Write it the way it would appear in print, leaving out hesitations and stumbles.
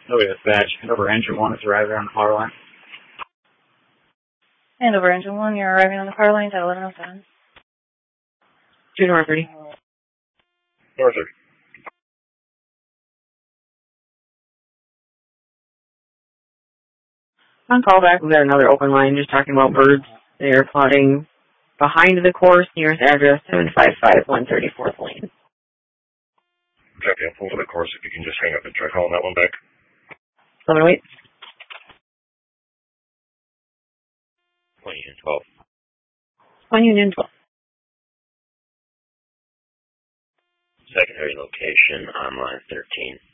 Oh, dispatch. Over engine 1 is arriving on the power line. And over engine 1, you're arriving on the power lines at 11:07. 2 north 30. North 30. On callback, we've got another open line just talking about birds. They are plotting behind the course, nearest address 755 134th Lane. Copy, I'll pull to the course if you can just hang up and try calling that one back. 1108. Point Union 12. On Union 12. Secondary location on line 13.